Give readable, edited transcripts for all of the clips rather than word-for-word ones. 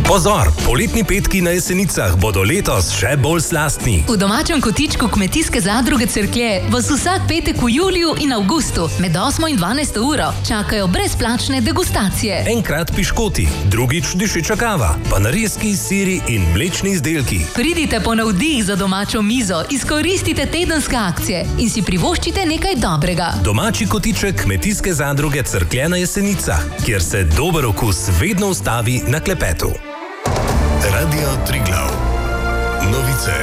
Pozor, poletni petki na Jesenicah bodo letos še bolj slastni. V domačem kotičku Kmetijske zadruge Cerklje vas vsak petek v juliju in avgustu med 8 in 12 uro čakajo brezplačne degustacije. Enkrat piškoti, drugič dišeča kava, pa narezki, siri in mlečni izdelki. Pridite po navdih za domačo mizo, izkoristite tedenske akcije in si privoščite nekaj dobrega. Domači kotiček Kmetijske zadruge Cerklje na Jesenicah, kjer se dober okus vedno ustavi na klepetu. Radio Triglav. Novice.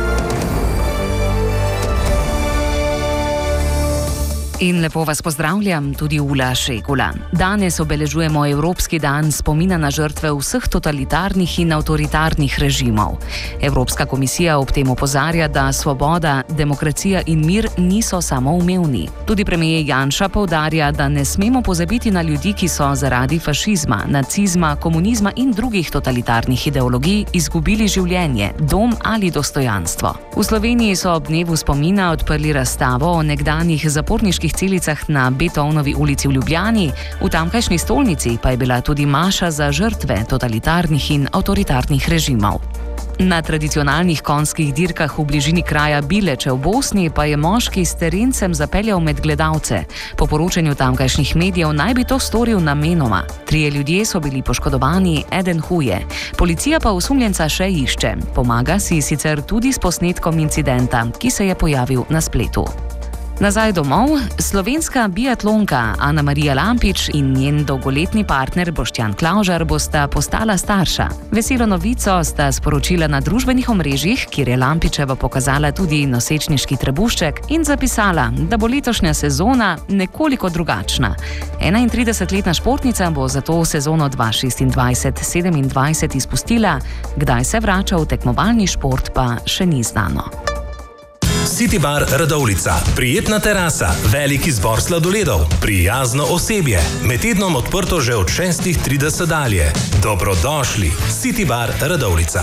In lepo vas pozdravljam, tudi Ula Šegula. Danes obeležujemo Evropski dan spomina na žrtve vseh totalitarnih in avtoritarnih režimov. Evropska komisija ob tem opozarja, da svoboda, demokracija in mir niso samoumevni. Tudi premier Janša poudarja, da ne smemo pozabiti na ljudi, ki so zaradi fašizma, nacizma, komunizma in drugih totalitarnih ideologij izgubili življenje, dom ali dostojanstvo. V Sloveniji so ob dnevu spomina odprli razstavo o nekdanjih zaporniških celicah na Beethovnovi ulici v Ljubljani, v tamkajšnji stolnici pa je bila tudi maša za žrtve totalitarnih in avtoritarnih režimov. Na tradicionalnih konjskih dirkah v bližini kraja Bileče v Bosni pa je moški s terencem zapeljal med gledalce. Po poročanju tamkajšnjih medijev naj bi to storil namenoma. 3 ljudje so bili poškodovani, eden huje. Policija pa osumljenca še išče. Pomaga si sicer tudi s posnetkom incidenta, ki se je pojavil na spletu. Nazaj domov, slovenska biatlonka Ana Marija Lampič in njen dolgoletni partner Boštjan Klavžar bosta postala starša. Veselo novico sta sporočila na družbenih omrežjih, kjer je Lampičeva pokazala tudi nosečniški trebušček in zapisala, da bo letošnja sezona nekoliko drugačna. 31-letna športnica bo zato sezono 2026-27 izpustila, kdaj se vrača v tekmovalni šport pa še ni znano. City Bar Radovljica. Prijetna terasa, velik izbor sladoledov, prijazno osebje. Med tednom odprto že od 6:30 dalje. Dobrodošli. City Bar Radovljica.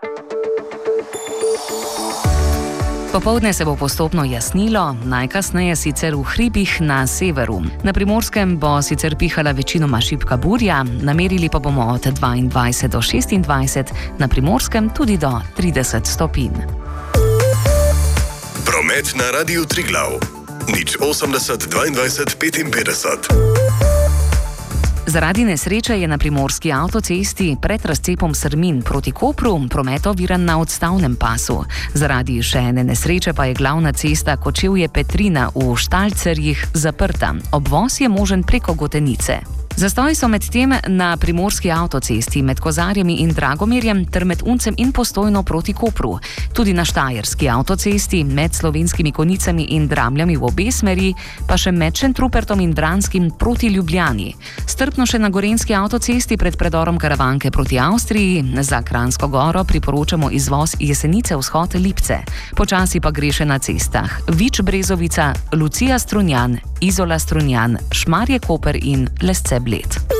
Popoldne se bo postopno jasnilo, najkasneje sicer v hribih na severu. Na Primorskem bo sicer pihala večinoma šibka burja, namerili pa bomo od 22 do 26, na Primorskem tudi do 30 stopinj. Promet na Radiu Triglav. 080 22 55. Zaradi nesreče je na primorski avtocesti pred razcepom Srmin proti Kopru promet oviran na odstavnem pasu. Zaradi še ene nesreče pa je glavna cesta Kočevje-Petrina v Štalcerjih zaprta. Obvoz je možen preko Gotenice. Zastoji so medtem na primorski avtocesti med Kozarjami in Dragomirjem ter med Uncem in Postojno proti Kopru. Tudi na štajerski avtocesti med Slovenskimi Konjicami in Dramljami v obe smeri, pa še med Šentrupertom in Vranskim proti Ljubljani. Strpno še na gorenjski avtocesti pred predorom Karavanke proti Avstriji, za Kranjsko Goro priporočamo izvoz Jesenice vzhod Lipce. Počasi pa gre še na cestah Vič Brezovica, Lucija Strunjan, Izola Strunjan, Šmarje Koper in Lesce Bled.